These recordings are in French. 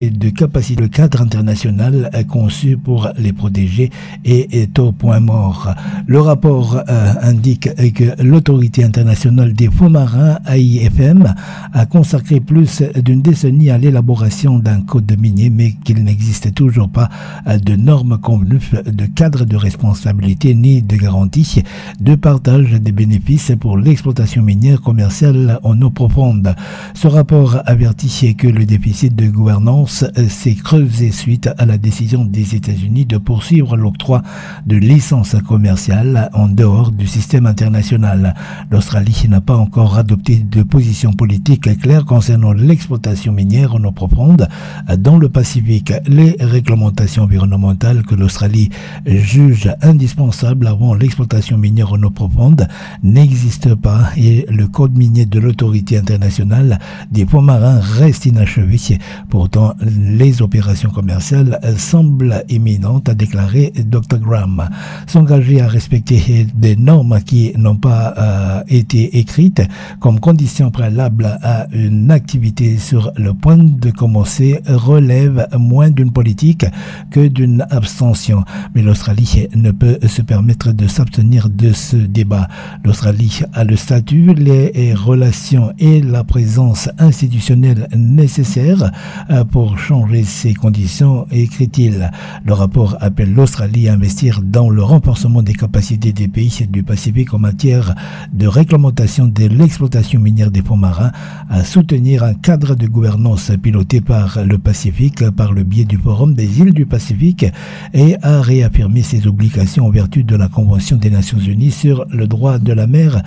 de capacité. Le cadre international conçu pour les protéger est au point mort. Le rapport indique que l'autorité internationale des fonds marins, AIFM, a consacré plus d'une décennie à l'élaboration d'un code minier, mais qu'il n'existe toujours pas de normes convenues, de cadre de responsabilité ni de garantie de partage des bénéfices pour l'exploitation minière commerciale en eau profonde. Ce rapport avertit que le déficit de gouvernance s'est creusé suite à la décision des États-Unis de poursuivre l'octroi de licences commerciales en dehors du système international. L'Australie n'a pas encore adopté de position politique claire concernant l'exploitation minière en eau profonde dans le Pacifique. Les réglementations environnementales que l'Australie juge indispensables avant l'exploitation minière en eau profonde n'existent pas et le code minier de l'autorité internationale des fonds marins reste inachevé. Pourtant, les opérations commerciales semblent imminentes, a déclaré Dr. Graham. S'engager à respecter des normes qui n'ont pas été écrites comme condition préalable à une activité sur le point de commencer relève moins d'une politique que d'une abstention. Mais l'Australie ne peut se permettre de s'abstenir de ce débat. L'Australie a le statut, les relations et la présence institutionnelle nécessaires pour changer ces conditions, écrit-il. Le rapport appelle l'Australie à investir dans le renforcement des capacités des pays du Pacifique en matière de réglementation de l'exploitation minière des fonds marins, à soutenir un cadre de gouvernance piloté par le Pacifique par le biais du Forum des îles du Pacifique et à réaffirmer ses obligations en vertu de la Convention des Nations Unies sur le droit de la mer,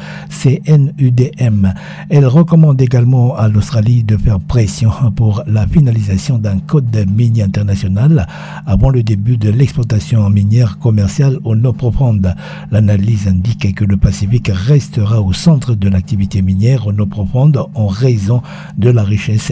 CNUDM. Elle recommande également à l'Australie de faire pression pour la finalisation d'un code minier international avant le début de l'exploitation minière commerciale en eau profonde. L'analyse indique que le Pacifique restera au centre de l'activité minière en eau profonde en raison de la richesse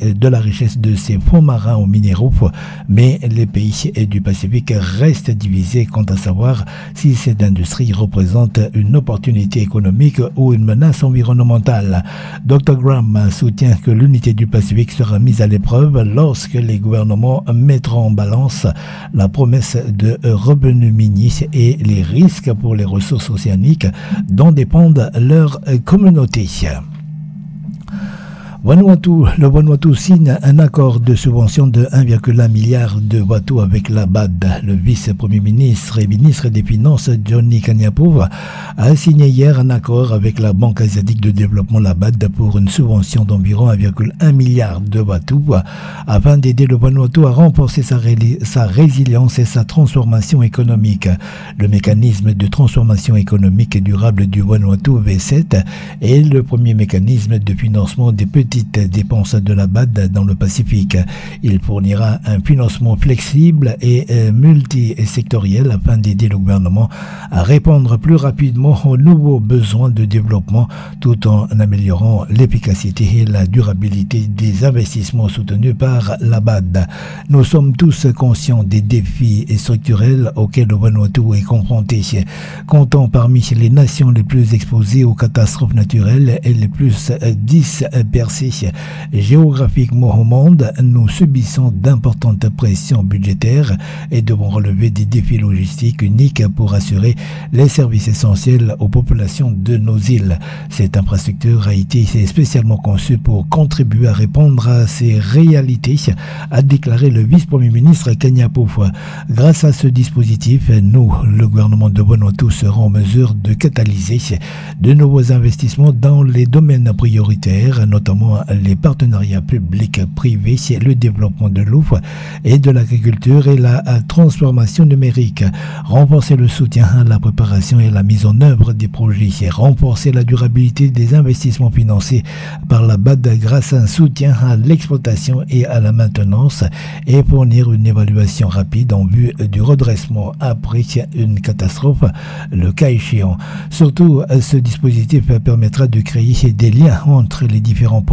de ses fonds marins aux minéraux, mais les pays du Pacifique restent divisés quant à savoir si cette industrie représente une opportunité économique ou une menace environnementale. Dr. Graham soutient que l'unité du Pacifique sera mise à l'épreuve lorsque les gouvernements mettront en balance la promesse de revenus miniers et les risques pour les ressources océaniques dont dépendent leurs communautés. Le Vanuatu signe un accord de subvention de 1,1 milliard de Watu avec la BAD. Le vice-premier ministre et ministre des Finances, Johnny Kanyapouva, a signé hier un accord avec la Banque asiatique de développement, la BAD, pour une subvention d'environ 1,1 milliard de Watu afin d'aider le Vanuatu à renforcer sa résilience et sa transformation économique. Le mécanisme de transformation économique durable du Vanuatu, V7, est le premier mécanisme de financement des petites dépenses de la BAD dans le Pacifique. Il fournira un financement flexible et multisectoriel afin d'aider le gouvernement à répondre plus rapidement aux nouveaux besoins de développement tout en améliorant l'efficacité et la durabilité des investissements soutenus par la BAD. Nous sommes tous conscients des défis structurels auxquels le Vanuatu est confronté. Comptant parmi les nations les plus exposées aux catastrophes naturelles et les plus dispersées géographiquement au monde, nous subissons d'importantes pressions budgétaires et devons relever des défis logistiques uniques pour assurer les services essentiels aux populations de nos îles. Cette infrastructure a été spécialement conçue pour contribuer à répondre à ces réalités, a déclaré le vice-premier ministre Kanyapouva. Grâce à ce dispositif, nous, le gouvernement de Vanuatu, serons en mesure de catalyser de nouveaux investissements dans les domaines prioritaires, notamment les partenariats publics-privés, le développement de l'eau et de l'agriculture et la transformation numérique, renforcer le soutien à la préparation et la mise en œuvre des projets, renforcer la durabilité des investissements financés par la BAD grâce à un soutien à l'exploitation et à la maintenance et fournir une évaluation rapide en vue du redressement après une catastrophe, le cas échéant. Surtout, ce dispositif permettra de créer des liens entre les différents programmes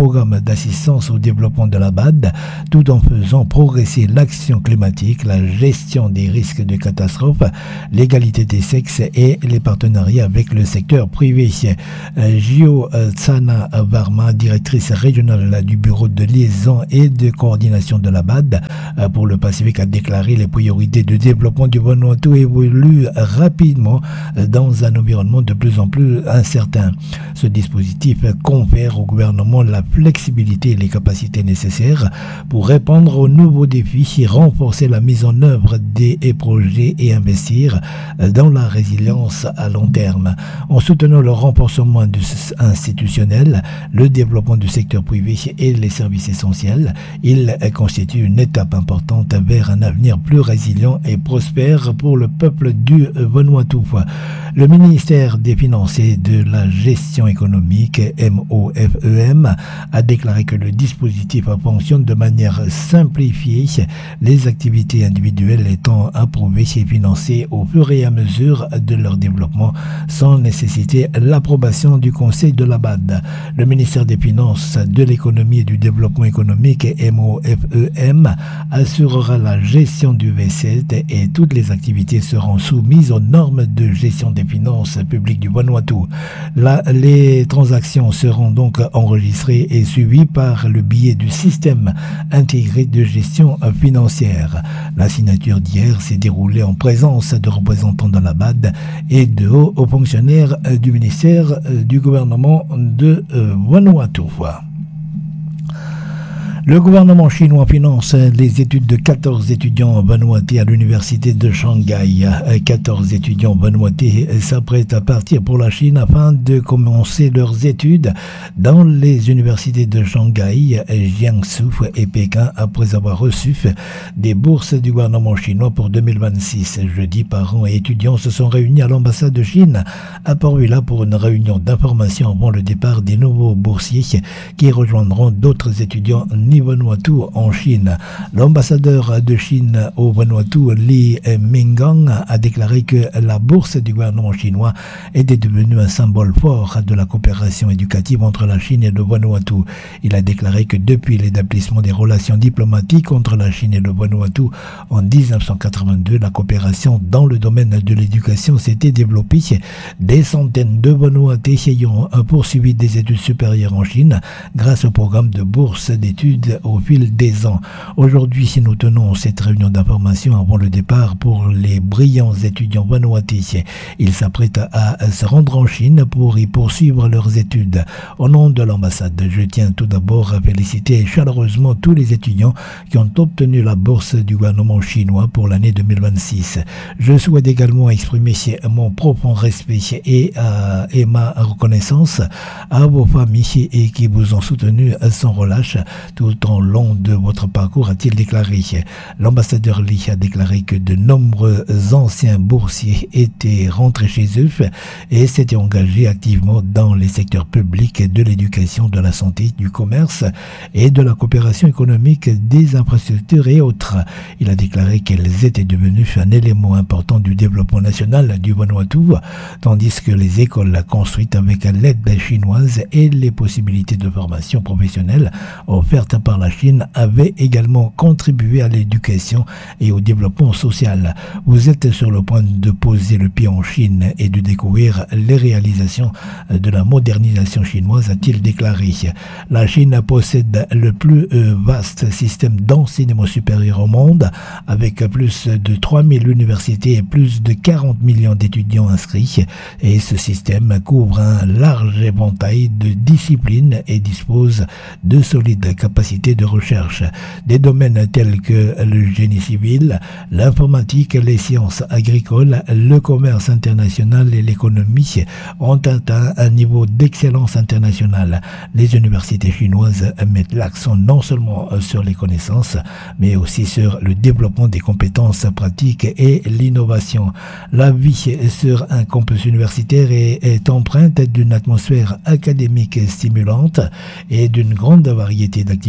programme d'assistance au développement de la BAD, tout en faisant progresser l'action climatique, la gestion des risques de catastrophe, l'égalité des sexes et les partenariats avec le secteur privé. Gio Tsana Varma, directrice régionale du bureau de liaison et de coordination de la BAD pour le Pacifique, a déclaré les priorités de développement du Vanuatu évoluent rapidement dans un environnement de plus en plus incertain. Ce dispositif confère au gouvernement la flexibilité et les capacités nécessaires pour répondre aux nouveaux défis, renforcer la mise en œuvre des projets et investir dans la résilience à long terme. En soutenant le renforcement institutionnel, le développement du secteur privé et les services essentiels, il constitue une étape importante vers un avenir plus résilient et prospère pour le peuple du Vanuatu. Le ministère des Finances et de la Gestion économique, MOFEM, a déclaré que le dispositif fonctionne de manière simplifiée, les activités individuelles étant approuvées et financées au fur et à mesure de leur développement sans nécessiter l'approbation du Conseil de la BAD. Le ministère des Finances, de l'économie et du développement économique, MOFEM, assurera la gestion du V7 et toutes les activités seront soumises aux normes de gestion des finances publiques du Vanuatu. Les transactions seront donc enregistrées et suivies par le biais du système intégré de gestion financière. La signature d'hier s'est déroulée en présence de représentants de la BAD et de hauts fonctionnaires du ministère du gouvernement de Vanuatu. Le gouvernement chinois finance les études de 14 étudiants vanuatais à l'université de Shanghai. 14 étudiants vanuatais s'apprêtent à partir pour la Chine afin de commencer leurs études dans les universités de Shanghai, Jiangsu et Pékin après avoir reçu des bourses du gouvernement chinois pour 2026. Jeudi, parents et étudiants se sont réunis à l'ambassade de Chine à Port-Vila pour une réunion d'information avant le départ des nouveaux boursiers qui rejoindront d'autres étudiants Vanuatu en Chine. L'ambassadeur de Chine au Vanuatu, Li Mingang, a déclaré que la bourse du gouvernement chinois était devenue un symbole fort de la coopération éducative entre la Chine et le Vanuatu. Il a déclaré que depuis l'établissement des relations diplomatiques entre la Chine et le Vanuatu en 1982, la coopération dans le domaine de l'éducation s'était développée. Des centaines de Vanuatais ayant poursuivi des études supérieures en Chine grâce au programme de bourse d'études au fil des ans. Aujourd'hui, si nous tenons cette réunion d'information avant le départ pour les brillants étudiants vanuatais, ils s'apprêtent à se rendre en Chine pour y poursuivre leurs études. Au nom de l'ambassade, je tiens tout d'abord à féliciter chaleureusement tous les étudiants qui ont obtenu la bourse du gouvernement chinois pour l'année 2026. Je souhaite également exprimer mon profond respect et ma reconnaissance à vos familles et qui vous ont soutenu sans relâche tout au long de votre parcours, a-t-il déclaré. L'ambassadeur Li a déclaré que de nombreux anciens boursiers étaient rentrés chez eux et s'étaient engagés activement dans les secteurs publics de l'éducation, de la santé, du commerce et de la coopération économique, des infrastructures et autres. Il a déclaré qu'elles étaient devenues un élément important du développement national du Vanuatu, tandis que les écoles construites avec l'aide chinoise et les possibilités de formation professionnelle offertes par la Chine avaient également contribué à l'éducation et au développement social. Vous êtes sur le point de poser le pied en Chine et de découvrir les réalisations de la modernisation chinoise, a-t-il déclaré. La Chine possède le plus vaste système d'enseignement supérieur au monde, avec plus de 3000 universités et plus de 40 millions d'étudiants inscrits. Et ce système couvre un large éventail de disciplines et dispose de solides capacités de recherche. Des domaines tels que le génie civil, l'informatique, les sciences agricoles, le commerce international et l'économie ont atteint un niveau d'excellence internationale. Les universités chinoises mettent l'accent non seulement sur les connaissances, mais aussi sur le développement des compétences pratiques et l'innovation. La vie sur un campus universitaire est empreinte d'une atmosphère académique stimulante et d'une grande variété d'activités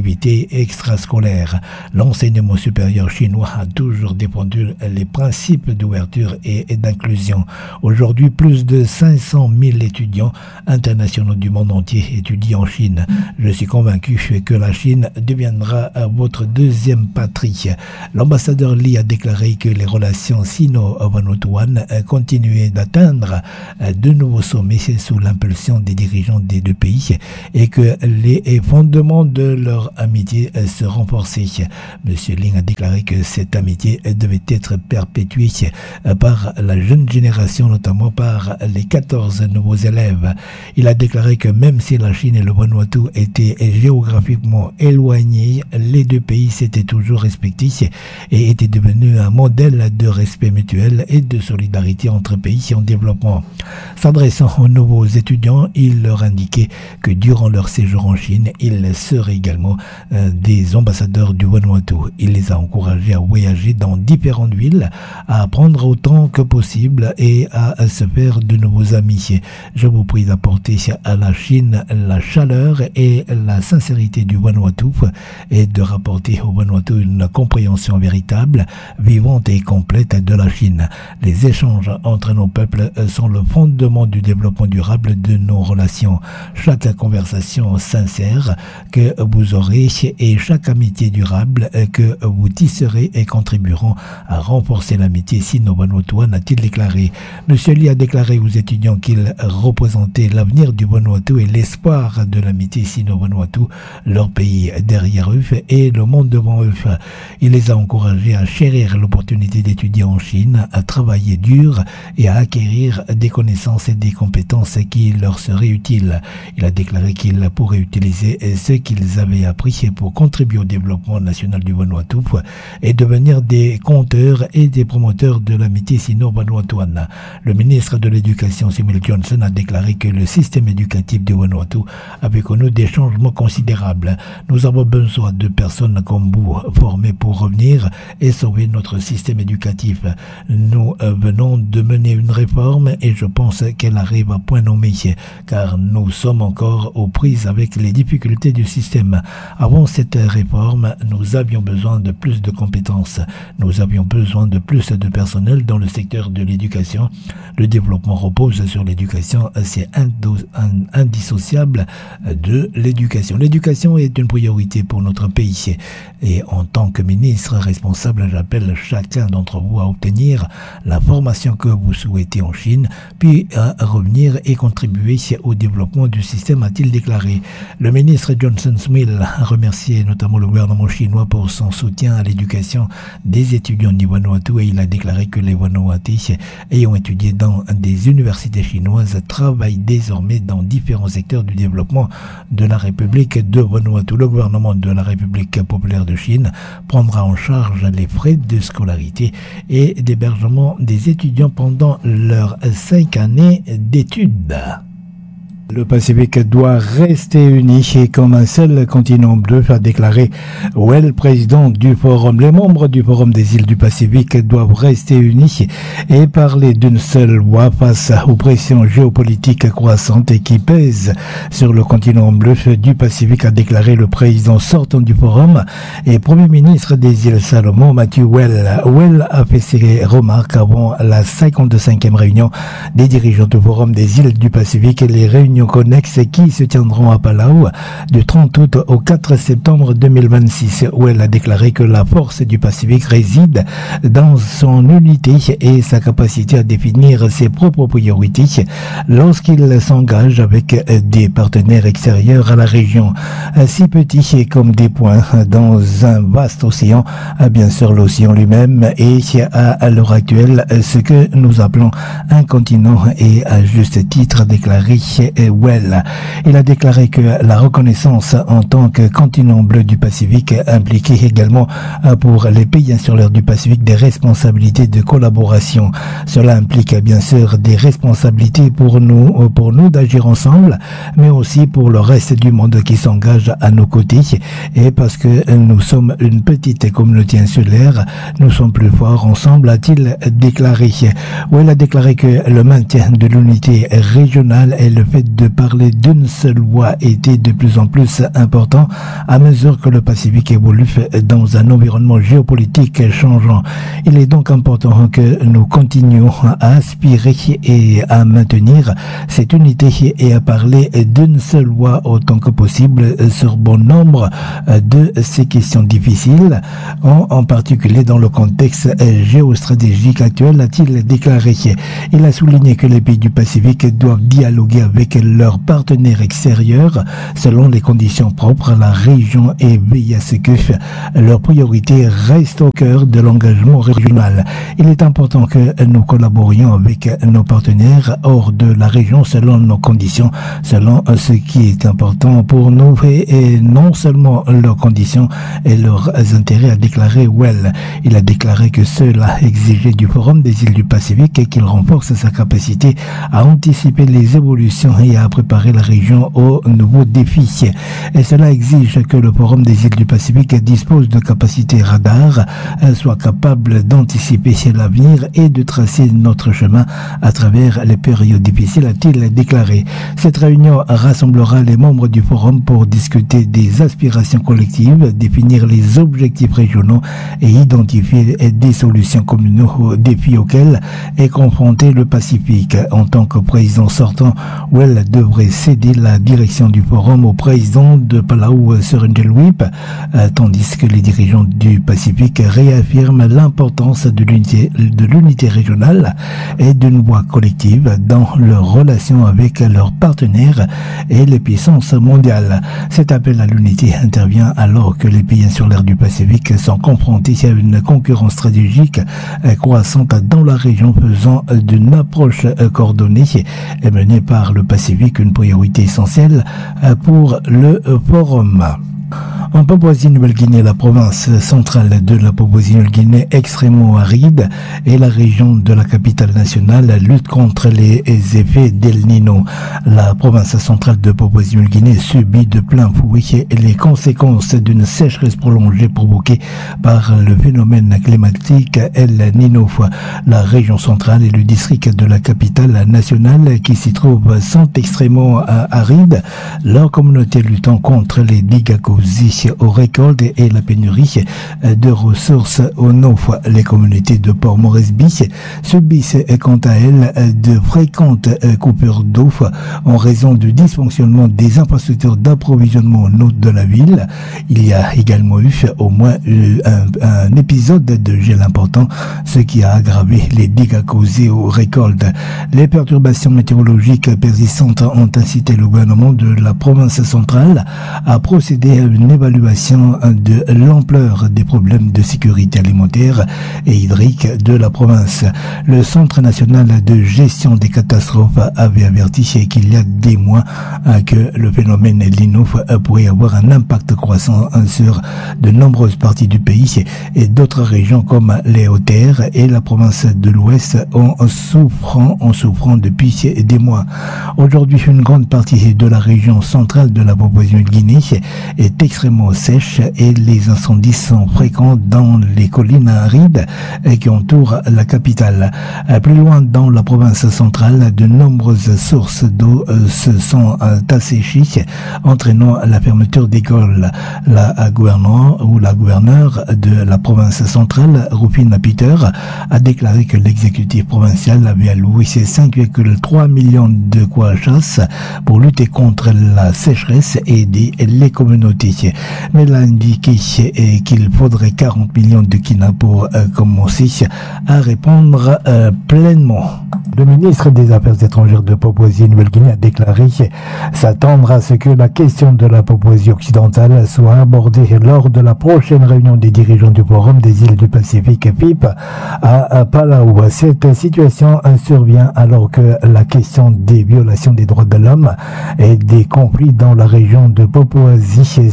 activités extrascolaires. L'enseignement supérieur chinois a toujours défendu les principes d'ouverture et d'inclusion. Aujourd'hui, plus de 500 000 étudiants internationaux du monde entier étudient en Chine. Je suis convaincu que la Chine deviendra votre deuxième patrie. L'ambassadeur Li a déclaré que les relations sino-vanuatuanes continuaient d'atteindre de nouveaux sommets sous l'impulsion des dirigeants des deux pays et que les fondements de leur amitié se renforçaient. Monsieur Ling a déclaré que cette amitié devait être perpétuée par la jeune génération, notamment par les 14 nouveaux élèves. Il a déclaré que même si la Chine et le Vanuatu étaient géographiquement éloignés, les deux pays s'étaient toujours respectés et étaient devenus un modèle de respect mutuel et de solidarité entre pays en développement. S'adressant aux nouveaux étudiants, il leur indiquait que durant leur séjour en Chine, ils seraient également des ambassadeurs du Vanuatu. Il les a encouragés à voyager dans différentes villes, à apprendre autant que possible et à se faire de nouveaux amis. Je vous prie d'apporter à la Chine la chaleur et la sincérité du Vanuatu et de rapporter au Vanuatu une compréhension véritable, vivante et complète de la Chine. Les échanges entre nos peuples sont le fondement du développement durable de nos relations. Chaque conversation sincère que vous aurez et chaque amitié durable que vous tisserez et contribueront à renforcer l'amitié sino-vanuatuane, a-t-il déclaré. Monsieur Li a déclaré aux étudiants qu'il représentait l'avenir du Vanuatu et l'espoir de l'amitié sino-vanuatu, leur pays derrière eux et le monde devant eux. Il les a encouragés à chérir l'opportunité d'étudier en Chine, à travailler dur et à acquérir des connaissances et des compétences qui leur seraient utiles. Il a déclaré qu'ils pourraient utiliser ce qu'ils avaient appris pour contribuer au développement national du Vanuatu et devenir des conteurs et des promoteurs de l'amitié sino-vanuatuane. Le ministre de l'Éducation, Samuel Johnson, a déclaré que le système éducatif du Vanuatu avait connu des changements considérables. Nous avons besoin de personnes comme vous formées pour revenir et sauver notre système éducatif. Nous venons de mener une réforme et je pense qu'elle arrive à point nommé car nous sommes encore aux prises avec les difficultés du système. Avant cette réforme, nous avions besoin de plus de compétences. Nous avions besoin de plus de personnel dans le secteur de l'éducation. Le développement repose sur l'éducation. C'est indissociable de l'éducation. L'éducation est une priorité pour notre pays. Et en tant que ministre responsable, j'appelle chacun d'entre vous à obtenir la formation que vous souhaitez en Chine, puis à revenir et contribuer au développement du système, a-t-il déclaré. Le ministre Johnson Smith a remercié notamment le gouvernement chinois pour son soutien à l'éducation des étudiants du Vanuatu et il a déclaré que les Vanuatis ayant étudié dans des universités chinoises travaillent désormais dans différents secteurs du développement de la République de Vanuatu. Le gouvernement de la République populaire de Chine prendra en charge les frais de scolarité et d'hébergement des étudiants pendant leurs 5 années d'études. Le Pacifique doit rester uni comme un seul continent bleu, a déclaré Well, président du forum. Les membres du forum des îles du Pacifique doivent rester unis et parler d'une seule voix face aux pressions géopolitiques croissantes et qui pèsent sur le continent bleu du Pacifique, a déclaré le président sortant du forum et premier ministre des îles Salomon, Matthew Well. Well a fait ses remarques avant la 55e réunion des dirigeants du forum des îles du Pacifique et les réunions connexes qui se tiendront à Palau du 30 août au 4 septembre 2026, où elle a déclaré que la force du Pacifique réside dans son unité et sa capacité à définir ses propres priorités lorsqu'il s'engage avec des partenaires extérieurs à la région, si petits comme des points dans un vaste océan, bien sûr l'océan lui-même est à l'heure actuelle ce que nous appelons un continent et à juste titre déclaré Well. Il a déclaré que la reconnaissance en tant que continent bleu du Pacifique impliquait également pour les pays insulaires du Pacifique des responsabilités de collaboration. Cela implique bien sûr des responsabilités pour nous d'agir ensemble, mais aussi pour le reste du monde qui s'engage à nos côtés. Et parce que nous sommes une petite communauté insulaire, nous sommes plus forts ensemble, a-t-il déclaré. Well a déclaré que le maintien de l'unité régionale et le fait de parler d'une seule voix était de plus en plus important à mesure que le Pacifique évolue dans un environnement géopolitique changeant. Il est donc important que nous continuions à aspirer et à maintenir cette unité et à parler d'une seule voix autant que possible sur bon nombre de ces questions difficiles, en particulier dans le contexte géostratégique actuel, a-t-il déclaré. Il a souligné que les pays du Pacifique doivent dialoguer avec leurs partenaires extérieurs selon les conditions propres à la région et veiller à ce que leurs priorités restent au cœur de l'engagement régional. Il est important que nous collaborions avec nos partenaires hors de la région selon nos conditions, selon ce qui est important pour nous et non seulement leurs conditions et leurs intérêts, a déclaré Well. Il a déclaré que cela exigeait du Forum des îles du Pacifique et qu'il renforce sa capacité à anticiper les évolutions et à préparer la région aux nouveaux défis. Et cela exige que le Forum des îles du Pacifique dispose de capacités radar, soit capable d'anticiper l'avenir et de tracer notre chemin à travers les périodes difficiles, a-t-il déclaré. Cette réunion rassemblera les membres du Forum pour discuter des aspirations collectives, définir les objectifs régionaux et identifier des solutions communes aux défis auxquels est confronté le Pacifique. En tant que président sortant, Well devrait céder la direction du Forum au président de Palau, Surunjel Wip, tandis que les dirigeants du Pacifique réaffirment l'importance de l'unité régionale et d'une voix collective dans leurs relations avec leurs partenaires et les puissances mondiales. Cet appel à l'unité intervient alors que les pays insulaires du Pacifique sont confrontés à une concurrence stratégique croissante dans la région, faisant d'une approche coordonnée et menée par le Pacifique une priorité essentielle pour le Forum. En Papouasie-Nouvelle-Guinée, la province centrale de la Papouasie-Nouvelle-Guinée, extrêmement aride, et la région de la capitale nationale lutte contre les effets d'El Nino. La province centrale de Papouasie-Nouvelle-Guinée subit de plein fouet les conséquences d'une sécheresse prolongée provoquée par le phénomène climatique El Nino. La région centrale et le district de la capitale nationale qui s'y trouvent sont extrêmement arides. Leur communauté luttant contre les dégâts aux récoltes et la pénurie de ressources en eau. Les communautés de Port Moresby subissent quant à elles de fréquentes coupures d'eau en raison du dysfonctionnement des infrastructures d'approvisionnement en eau de la ville. Il y a également eu au moins un épisode de gel important, ce qui a aggravé les dégâts causés aux récoltes. Les perturbations météorologiques persistantes ont incité le gouvernement de la province centrale à procéder à une évaluation de l'ampleur des problèmes de sécurité alimentaire et hydrique de la province. Le Centre national de gestion des catastrophes avait averti qu'il y a des mois que le phénomène El Nino pourrait avoir un impact croissant sur de nombreuses parties du pays et d'autres régions comme les Hautes-Terres et la province de l'Ouest en souffrant depuis des mois. Aujourd'hui, une grande partie de la région centrale de la Papouasie-Nouvelle-Guinée est extrêmement sèche et les incendies sont fréquents dans les collines arides qui entourent la capitale. Plus loin dans la province centrale, de nombreuses sources d'eau se sont asséchées, entraînant la fermeture d'écoles. La gouverneure de la province centrale, Rufina Peter, a déclaré que l'exécutif provincial avait alloué 5,3 millions de quoi chasse pour lutter contre la sécheresse et aider les communautés. Mais elle a indiqué qu'il faudrait 40 millions de kina pour commencer à répondre pleinement. Le ministre des Affaires étrangères de Papouasie-Nouvelle-Guinée a déclaré s'attendre à ce que la question de la Papouasie occidentale soit abordée lors de la prochaine réunion des dirigeants du Forum des îles du Pacifique FIP à Palau. Cette situation survient alors que la question des violations des droits de l'homme et des conflits dans la région de Papouasie sous domination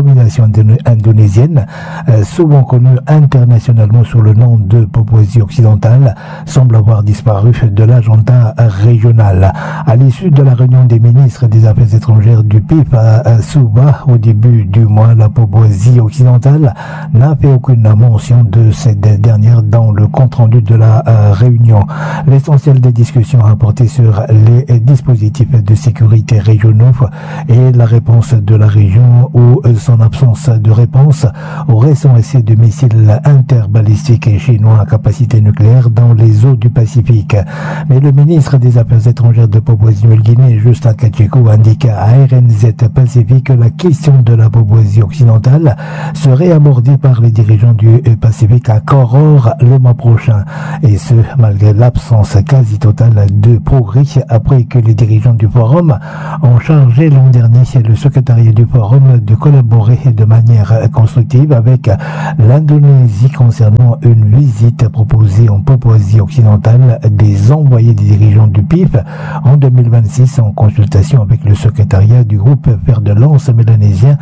domination indonésienne, souvent connue internationalement sous le nom de Papouasie occidentale, semble avoir disparu de l'agenda régional. À l'issue de la réunion des ministres des Affaires étrangères du PIF à Suva au début du mois, la Papouasie occidentale n'a fait aucune mention de cette dernière dans le compte-rendu de la réunion. L'essentiel des discussions a porté sur les dispositifs de sécurité régionaux et la réponse de la région ou son absence de réponse au récent essai de missiles interbalistiques chinois à capacité nucléaire dans les eaux du Pacifique. Mais le ministre des Affaires étrangères de Papouasie-Nouvelle-Guinée, Justin Kachiko, indique à RNZ Pacifique que la question de la Papouasie occidentale serait abordée par les dirigeants du Pacifique à Koror le mois prochain, et ce malgré l'absence quasi totale de progrès après que les dirigeants du forum ont chargé l'an dernier le secrétariat du forum de collaborer de manière constructive avec l'Indonésie concernant une visite proposée en Papouasie occidentale des envoyés des dirigeants du PIF en 2026 en consultation avec le secrétariat du groupe fer de lance mélanésien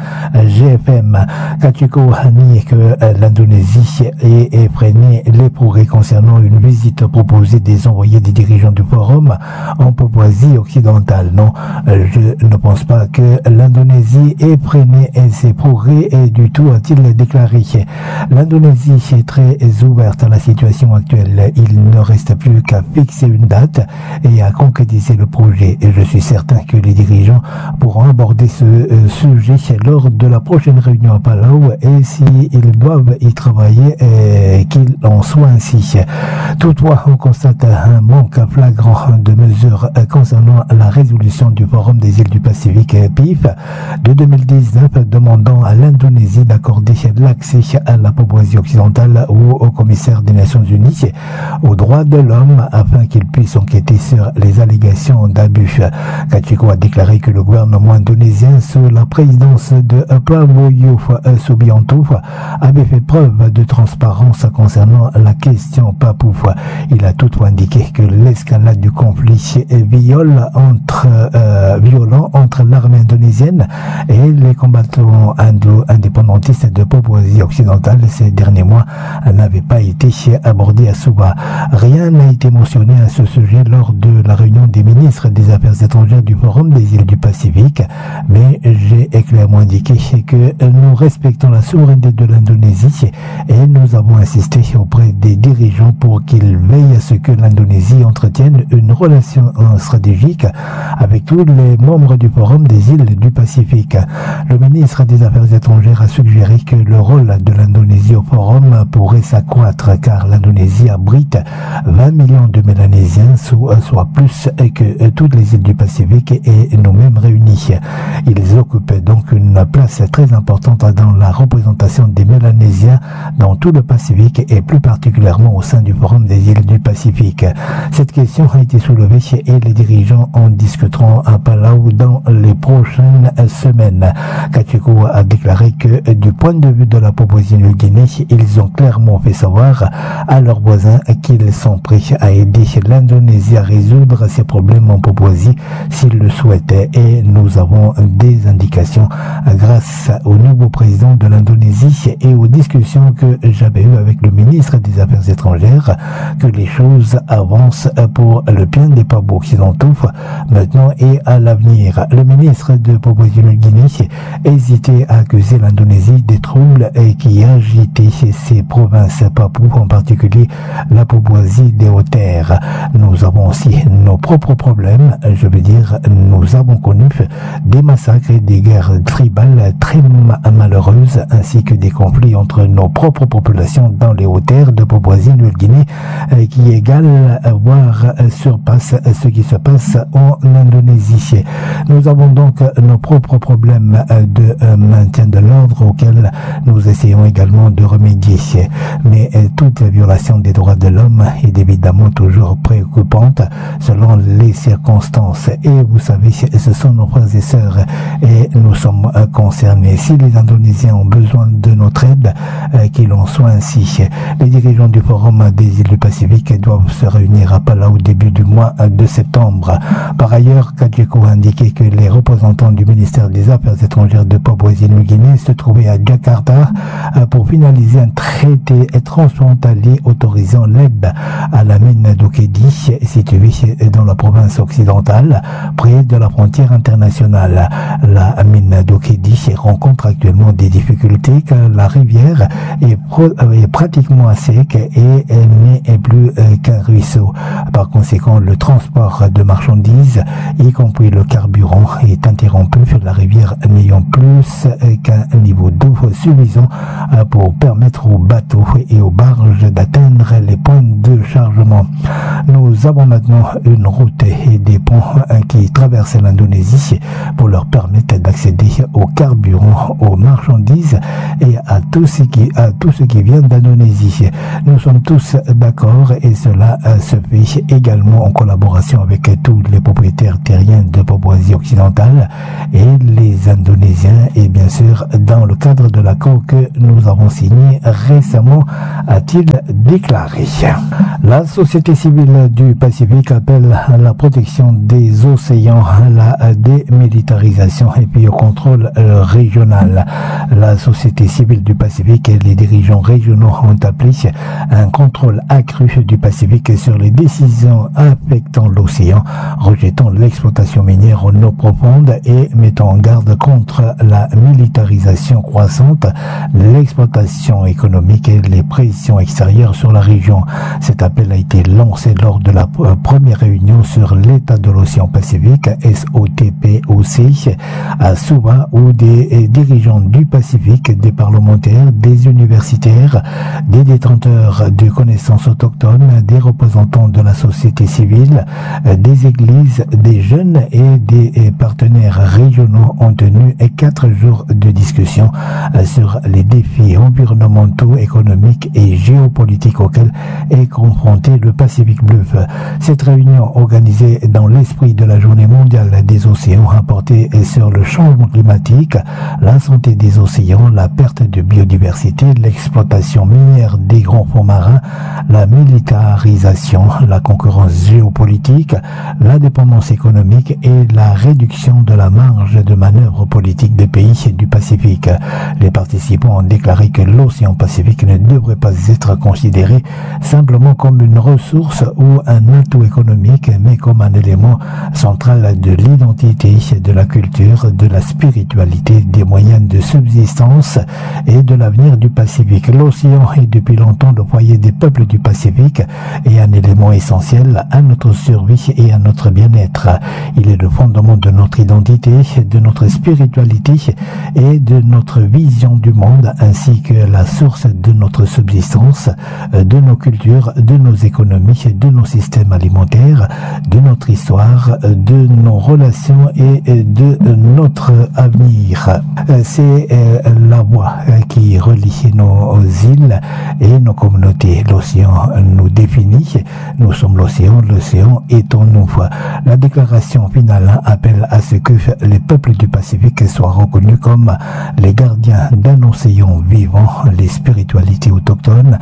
GFM. Kachiko a nié que l'Indonésie ait freiné les progrès concernant une visite proposée des envoyés des dirigeants du forum en Papouasie occidentale. Non, je ne pense pas que l'Indonésie ait freiné ses progrès du tout, a-t-il déclaré. L'Indonésie est très ouverte à la situation actuelle. Il ne reste plus qu'à fixer une date et à concrétiser le projet. Et je suis certain que les dirigeants pourront aborder ce sujet lors de la prochaine réunion à Palau, et s'ils doivent y travailler, qu'il en soit ainsi. Toutefois, on constate un manque flagrant de mesures concernant la résolution du Forum des îles du Pacifique PIF de 2019 demandant à l'Indonésie d'accorder l'accès à la Papouasie occidentale ou au commissaire des Nations Unies aux droits de l'homme afin qu'il puisse enquêter sur les allégations d'abus. Kachiko a déclaré que le gouvernement indonésien sous la présidence de Prabowo Subianto avait fait preuve de transparence concernant la question papou. Il a toutefois indiqué que l'escalade du conflit est violent entre l'armée indonésienne et les combattants indépendantistes de Papouasie occidentale ces derniers mois n'avait pas été abordé à Suva. Rien n'a été mentionné à ce sujet lors de la réunion des ministres des Affaires étrangères du Forum des îles du Pacifique, mais j'ai clairement indiqué que nous respectons la souveraineté de l'Indonésie et nous avons insisté auprès des dirigeants pour qu'ils veillent à ce que l'Indonésie entretienne une relation stratégique avec tous les membres du Forum des îles du Pacifique. Le ministre des Affaires étrangères a suggéré que le rôle de l'Indonésie au Forum pourrait s'accroître car l'Indonésie abrite 20 millions de Mélanésiens, soit plus que toutes les îles du Pacifique et nous-mêmes réunis. Ils occupent donc une place très importante dans la représentation des Mélanésiens dans tout le Pacifique et plus particulièrement au sein du Forum des îles du Pacifique. Cette question a été soulevée et les dirigeants en discuteront à Palau dans les prochaines semaines. Kachiko a déclaré que du point de vue de la Papouasie-Nouvelle-Guinée, ils ont clairement fait savoir à leurs voisins qu'ils sont prêts à aider l'Indonésie à résoudre ses problèmes en Papouasie s'ils le souhaitaient, et nous avons des indications grâce au nouveau président de l'Indonésie et aux discussions que j'avais eues avec le ministre des Affaires étrangères que les choses avancent pour le bien des Papous occidentaux maintenant et à l'avenir. Le ministre de Papouasie-Nouvelle-Guinée hésitait à accuser l'Indonésie des troubles qui agitaient ses provinces papoues, en particulier la Papouasie des Hautes-Terres. Nous avons aussi nos propres problèmes, je veux dire, nous avons connu des massacres et des guerres tribales très malheureuses, ainsi que des conflits entre nos propres populations dans les Hautes-Terres de Papouasie-Nouvelle-Guinée qui égalent, voire surpassent ce qui se passe en Indonésie. Nous avons donc nos propres problèmes de maintien de l'ordre auxquels nous essayons également de remédier. Mais toute violation des droits de l'homme est évidemment toujours préoccupante selon les circonstances. Et vous savez, ce sont nos frères et sœurs et nous sommes concernés. Si les Indonésiens ont besoin de notre aide, qu'il en soit ainsi. Les dirigeants du Forum des îles du Pacifique doivent se réunir à Palau au début du mois de septembre. Par ailleurs, Kachiko a indiqué que les représentants du ministère des Affaires étrangères de Papouasie Papouasie-Nouvelle-Guinée se trouvait à Jakarta pour finaliser un traité transfrontalier autorisant l'aide à la mine d'Okedi située dans la province occidentale près de la frontière internationale. La mine d'Okedi rencontre actuellement des difficultés car la rivière est pratiquement à sec et elle n'est plus qu'un ruisseau. Par conséquent, le transport de marchandises, y compris le carburant, est interrompu, la rivière n'ayant plus qu'un niveau d'eau suffisant pour permettre aux bateaux et aux barges d'atteindre les points de chargement. Nous avons maintenant une route et des ponts qui traversent l'Indonésie pour leur permettre d'accéder au carburant, aux marchandises et à tout ce qui vient d'Indonésie. Nous sommes tous d'accord et cela se fait également en collaboration avec tous les propriétaires terriens de Papouasie occidentale et les Indonésiens et bien sûr dans le cadre de l'accord que nous avons signé récemment, a-t-il déclaré. La société civile du Pacifique appelle à la protection des océans, la démilitarisation et puis au contrôle régional. La société civile du Pacifique et les dirigeants régionaux ont appelé un contrôle accru du Pacifique sur les décisions affectant l'océan, rejetant l'exploitation minière en eau profonde et mettant en garde contre la militarisation croissante, l'exploitation économique et les pressions extérieures sur la région. Cet appel a été lancé lors de la première réunion sur l'état de l'océan Pacifique, SOTPOC, à Suva, où des dirigeants du Pacifique, des parlementaires, des universitaires, des détenteurs de connaissances autochtones, des représentants de la société civile, des églises, des jeunes et des partenaires régionaux ont tenu 4 jours de discussion sur les défis environnementaux, économiques et géopolitiques auxquels est confronté le Pacifique Bleu. Cette réunion, organisée dans l'esprit de la Journée mondiale des océans, a porté sur le changement climatique, la santé des océans, la perte de biodiversité, l'exploitation minière des grands fonds marins, la militarisation, la concurrence géopolitique, la dépendance économique et la réduction de la marge de manœuvre politique des pays du Pacifique. Les participants ont déclaré que l'océan Pacifique ne devrait pas être considéré simplement comme une ressource ou un atout économique, mais comme un élément central de l'identité, de la culture, de la spiritualité, des moyens de subsistance et de l'avenir du Pacifique. L'océan est depuis longtemps le foyer des peuples du Pacifique et un élément essentiel à notre survie et à notre bien-être. Il est le fondement de notre identité, de notre spiritualité et de notre vision du monde, ainsi que la source de notre subsistance, de nos cultures, de nos économies, de nos systèmes alimentaires, de notre histoire, de nos relations et de notre avenir. C'est la voie qui relie nos îles et nos communautés. L'océan nous définit. Nous sommes l'océan, l'océan est en nous. La déclaration finale appelle à ce que les peuples du Pacifique soient reconnus comme les gardiens d'un océan vivant, les spiritualités autochtones,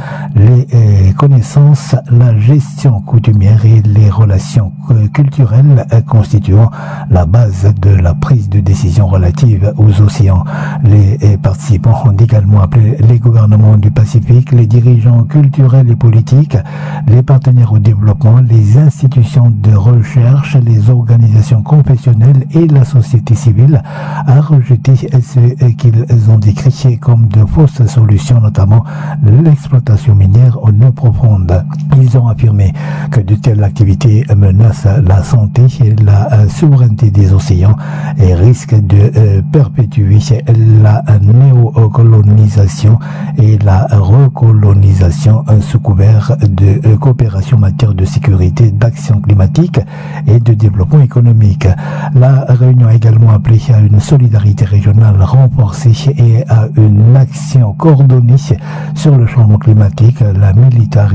les connaissances, la gestion coutumière et les relations culturelles constituant la base de la prise de décision relative aux océans. Les participants ont également appelé les gouvernements du Pacifique, les dirigeants culturels et politiques, les partenaires au développement, les institutions de recherche, les organisations confessionnelles et la société civile à rejeter ce qu'ils ont décrit comme de fausses solutions, notamment l'exploitation minière en eau profonde. Ils ont affirmé que de telles activités menacent la santé et la souveraineté des océans et risquent de perpétuer la néocolonisation et la recolonisation sous couvert de coopération en matière de sécurité, d'action climatique et de développement économique. La réunion a également appelé à une solidarité régionale renforcée et à une action coordonnée sur le changement climatique, la militarisation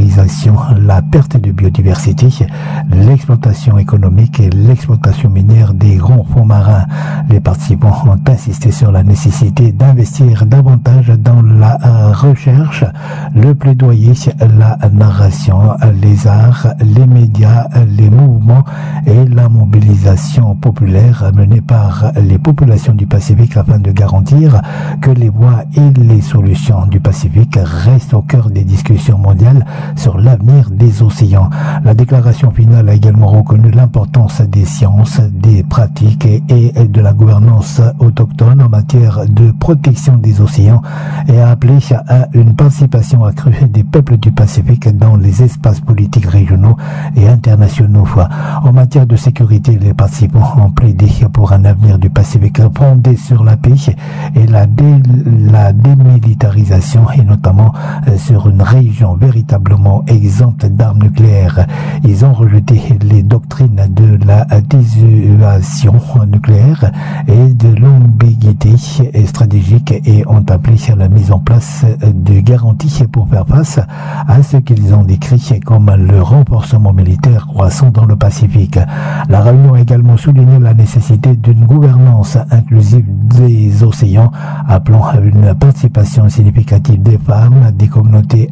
pollution, la perte de biodiversité, l'exploitation économique et l'exploitation minière des grands fonds marins. Les participants ont insisté sur la nécessité d'investir davantage dans la recherche, le plaidoyer, la narration, les arts, les médias, les mouvements et la mobilisation populaire menée par les populations du Pacifique afin de garantir que les voies et les solutions du Pacifique restent au cœur des discussions mondiales sur l'avenir des océans. La déclaration finale a également reconnu l'importance des sciences, des pratiques et de la gouvernance autochtone en matière de protection des océans et a appelé à une participation accrue des peuples du Pacifique dans les espaces politiques régionaux et internationaux. En matière de sécurité, les participants ont plaidé pour un avenir du Pacifique fondé sur la paix et la démilitarisation et notamment sur une région véritablement exempte d'armes nucléaires. Ils ont rejeté les doctrines de la dissuasion nucléaire et de l'ambiguïté stratégique et ont appelé à la mise en place de garanties pour faire face à ce qu'ils ont décrit comme le renforcement militaire croissant dans le Pacifique. La réunion a également souligné la nécessité d'une gouvernance inclusive des océans, appelant à une participation significative des femmes, des communautés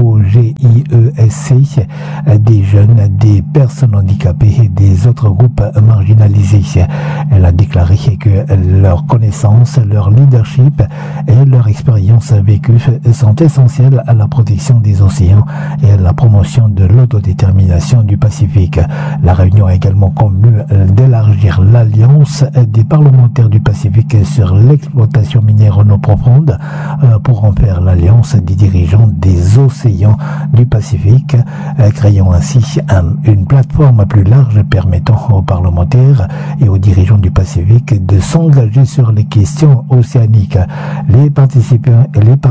SOGIESC, des jeunes, des personnes handicapées et des autres groupes marginalisés. Elle a déclaré que leur connaissance, leur leadership et leur expérience vécue sont essentielles à la protection des océans et à la promotion de l'autodétermination du Pacifique. La réunion a également convenu d'élargir l'alliance des parlementaires du Pacifique sur l'exploitation minière en eau profonde pour en faire l'alliance des dirigeants des océans du Pacifique, créant ainsi une plateforme plus large permettant aux parlementaires et aux dirigeants du Pacifique de s'engager sur les questions océaniques. Les participants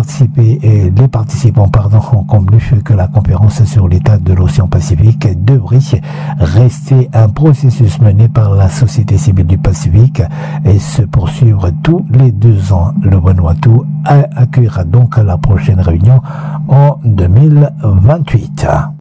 ont convenu que la conférence sur l'état de l'océan Pacifique devrait rester un processus mené par la société civile du Pacifique et se poursuivre tous les 2 ans. Le Vanuatu accueillera donc la prochaine réunion en 2028.